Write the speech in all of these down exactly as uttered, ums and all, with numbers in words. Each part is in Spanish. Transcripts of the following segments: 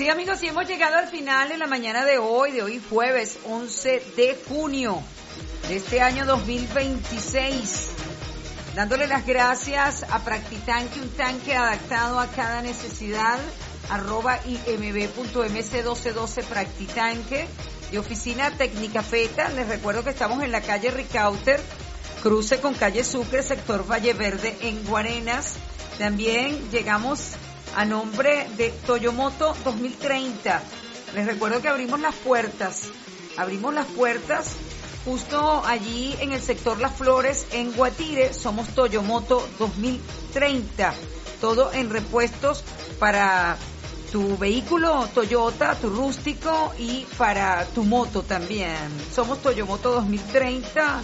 Amigas, amigos, y hemos llegado al final en la mañana de hoy, de hoy jueves once de junio de este año dos mil veintiséis. Dándole las gracias a Practitanque, un tanque adaptado a cada necesidad, arroba imb.mc doce doce Practitanque, y Oficina Técnica Feta. Les recuerdo que estamos en la calle Ricauter, cruce con calle Sucre, sector Valle Verde, en Guarenas. También llegamos a nombre de Toyomoto dos mil treinta. Les recuerdo que abrimos las puertas, abrimos las puertas justo allí en el sector Las Flores, en Guatire. Somos Toyomoto dos mil treinta, todo en repuestos para tu vehículo Toyota, tu rústico, y para tu moto también. Somos Toyomoto dos mil treinta,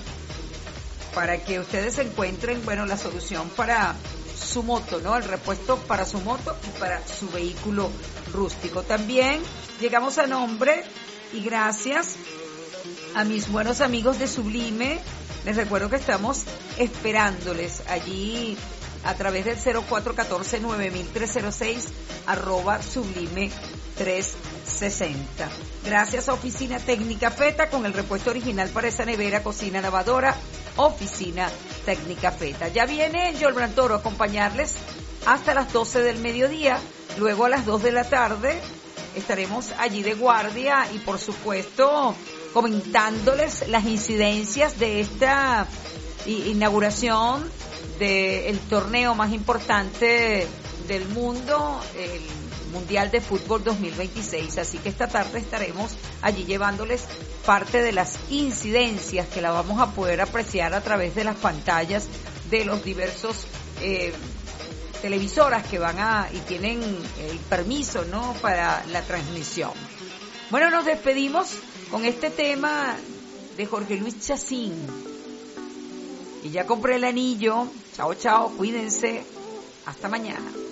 para que ustedes encuentren, bueno, la solución para su moto, ¿no? El repuesto para su moto y para su vehículo rústico. También llegamos a nombre y gracias a mis buenos amigos de Sublime. Les recuerdo que estamos esperándoles allí a través del cero cuatro uno cuatro nueve mil tres cero seis, arroba Sublime trescientos sesenta. Gracias a Oficina Técnica Feta, con el repuesto original para esa nevera, cocina, lavadora. Oficina Técnica Feta. Ya viene Yolbran Toro a acompañarles hasta las doce del mediodía. Luego a las dos de la tarde estaremos allí de guardia y, por supuesto, comentándoles las incidencias de esta inauguración del torneo más importante del mundo, el Mundial de Fútbol dos mil veintiséis. Así que esta tarde estaremos allí llevándoles parte de las incidencias que la vamos a poder apreciar a través de las pantallas de los diversos eh, televisoras que van a y tienen el permiso, ¿no?, para la transmisión. Bueno, nos despedimos con este tema de Jorge Luis Chacín. Y ya compré el anillo. Chao, chao, cuídense. Hasta mañana.